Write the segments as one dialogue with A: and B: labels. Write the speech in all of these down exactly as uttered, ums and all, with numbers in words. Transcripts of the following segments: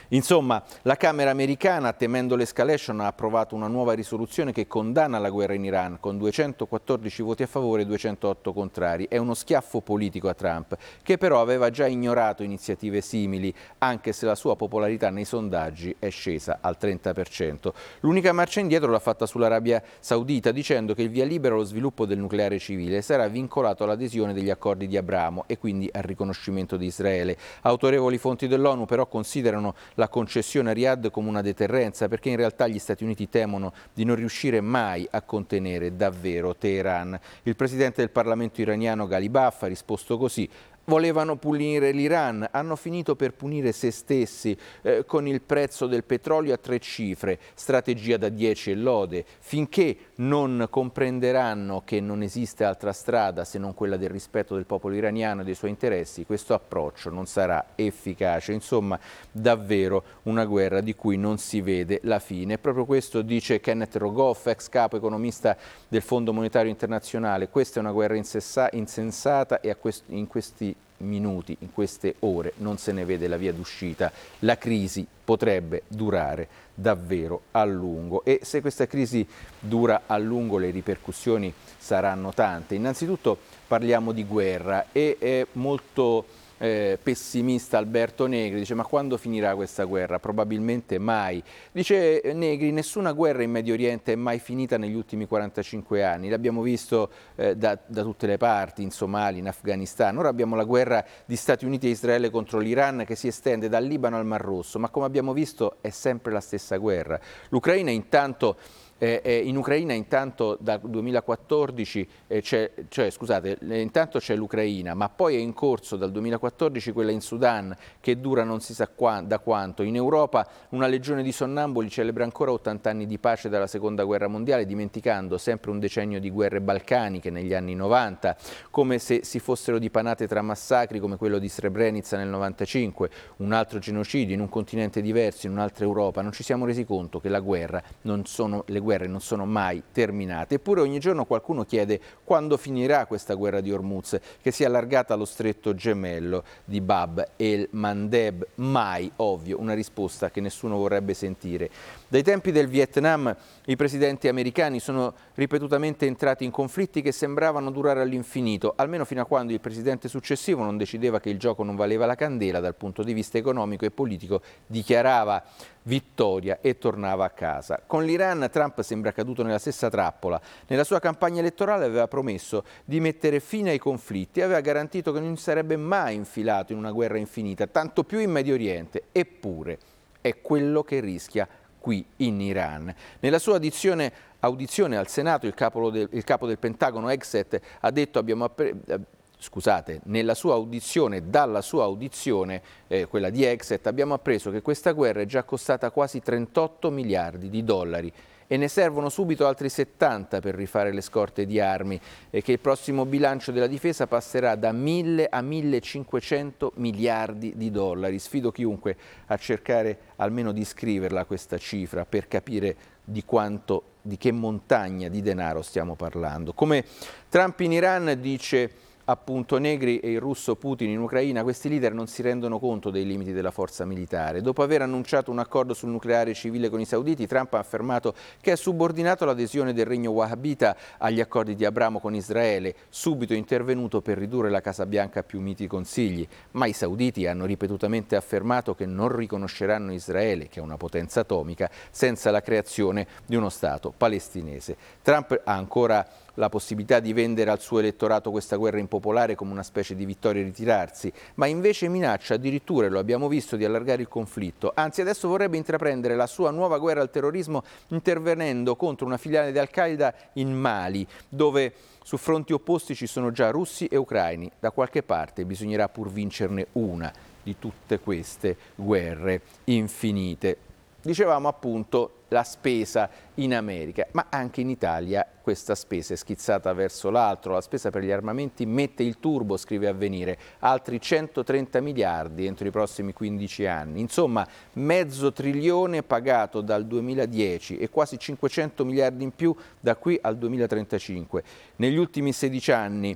A: Insomma, la Camera americana, temendo l'escalation, ha approvato una nuova risoluzione che condanna la guerra in Iran con duecentoquattordici voti a favore e duecentootto contrari. È uno schiaffo politico a Trump, che però aveva già ignorato iniziative simili, anche se la sua popolarità nei sondaggi è scesa al trenta per cento. L'unica marcia indietro l'ha fatta sull'Arabia Saudita, dicendo che il via libera allo sviluppo del nucleare civile sarà vincolato all'adesione degli accordi di Abramo e quindi al riconoscimento di Israele. Autorevoli fonti dell'ONU però considerano la concessione a Riyadh come una deterrenza, perché in realtà gli Stati Uniti temono di non riuscire mai a contenere davvero Teheran. Il presidente del Parlamento iraniano Ghalibaf ha risposto così: volevano punire l'Iran, hanno finito per punire se stessi eh, con il prezzo del petrolio a tre cifre, strategia da dieci e lode. Finché non comprenderanno che non esiste altra strada se non quella del rispetto del popolo iraniano e dei suoi interessi, questo approccio non sarà efficace. Insomma, davvero una guerra di cui non si vede la fine. E proprio questo dice Kenneth Rogoff, ex capo economista del Fondo Monetario Internazionale. Questa è una guerra insensata e a quest- in questi minuti, in queste ore, non se ne vede la via d'uscita. La crisi potrebbe durare davvero a lungo e se questa crisi dura a lungo le ripercussioni saranno tante. Innanzitutto parliamo di guerra e è molto Eh, pessimista Alberto Negri, dice: ma quando finirà questa guerra? Probabilmente mai. Dice eh, Negri: nessuna guerra in Medio Oriente è mai finita negli ultimi quarantacinque anni, l'abbiamo visto eh, da, da tutte le parti, in Somalia, in Afghanistan. Ora abbiamo la guerra di Stati Uniti e Israele contro l'Iran che si estende dal Libano al Mar Rosso, ma come abbiamo visto è sempre la stessa guerra. L'Ucraina intanto Eh, eh, in Ucraina intanto dal duemilaquattordici eh, c'è, cioè scusate, eh, intanto c'è l'Ucraina, ma poi è in corso dal duemilaquattordici quella in Sudan che dura non si sa qua, da quanto. In Europa una legione di sonnambuli celebra ancora ottanta anni di pace dalla Seconda Guerra Mondiale, dimenticando sempre un decennio di guerre balcaniche negli anni novanta, come se si fossero dipanate tra massacri come quello di Srebrenica nel novantacinque, un altro genocidio in un continente diverso, in un'altra Europa. Non ci siamo resi conto che la guerra non sono le guerre non sono mai terminate. Eppure ogni giorno qualcuno chiede quando finirà questa guerra di Hormuz, che si è allargata allo stretto gemello di Bab el-Mandeb. Mai, ovvio, una risposta che nessuno vorrebbe sentire. Dai tempi del Vietnam i presidenti americani sono ripetutamente entrati in conflitti che sembravano durare all'infinito, almeno fino a quando il presidente successivo non decideva che il gioco non valeva la candela dal punto di vista economico e politico, dichiarava vittoria e tornava a casa. Con l'Iran Trump sembra caduto nella stessa trappola. Nella sua campagna elettorale aveva promesso di mettere fine ai conflitti e aveva garantito che non si sarebbe mai infilato in una guerra infinita, tanto più in Medio Oriente. Eppure è quello che rischia qui in Iran. Nella sua audizione, audizione al Senato il capo del, il capo del Pentagono Hegseth ha detto abbiamo appena Scusate, nella sua audizione, dalla sua audizione, eh, quella di Hegseth, abbiamo appreso che questa guerra è già costata quasi trentotto miliardi di dollari e ne servono subito altri settanta per rifare le scorte di armi e che il prossimo bilancio della difesa passerà da mille a millecinquecento miliardi di dollari. Sfido chiunque a cercare almeno di scriverla questa cifra per capire di quanto, di che montagna di denaro stiamo parlando. Come Trump in Iran, dice appunto Negri, e il russo Putin in Ucraina, questi leader non si rendono conto dei limiti della forza militare. Dopo aver annunciato un accordo sul nucleare civile con i sauditi, Trump ha affermato che ha subordinato l'adesione del regno wahhabita agli accordi di Abramo con Israele, subito intervenuto per ridurre la Casa Bianca a più miti consigli. Ma i sauditi hanno ripetutamente affermato che non riconosceranno Israele, che è una potenza atomica, senza la creazione di uno Stato palestinese. Trump ha ancora la possibilità di vendere al suo elettorato questa guerra impopolare come una specie di vittoria e ritirarsi, ma invece minaccia addirittura, e lo abbiamo visto, di allargare il conflitto. Anzi, adesso vorrebbe intraprendere la sua nuova guerra al terrorismo intervenendo contro una filiale di Al-Qaeda in Mali, dove su fronti opposti ci sono già russi e ucraini. Da qualche parte bisognerà pur vincerne una di tutte queste guerre infinite. Dicevamo appunto la spesa in America, ma anche in Italia questa spesa è schizzata verso l'altro. La spesa per gli armamenti mette il turbo, scrive Avvenire, altri centotrenta miliardi entro i prossimi quindici anni. Insomma, mezzo trilione pagato dal duemiladieci e quasi cinquecento miliardi in più da qui al duemilatrentacinque. Negli ultimi sedici anni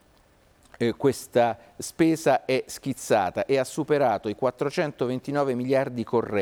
A: Eh, questa spesa è schizzata e ha superato i quattrocentoventinove miliardi correnti.